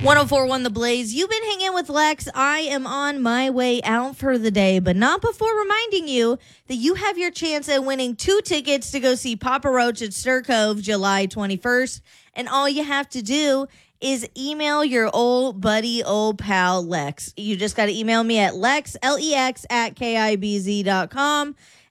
1041 The Blaze. You've been hanging with Lex. I am on my way out for the day, but not before reminding you that you have your chance at winning 2 tickets to go see Papa Roach at Stir Cove July 21st. And all you have to do is email your old buddy, old pal, Lex. You just got to email me at Lex, Lex, at KIBZ.com.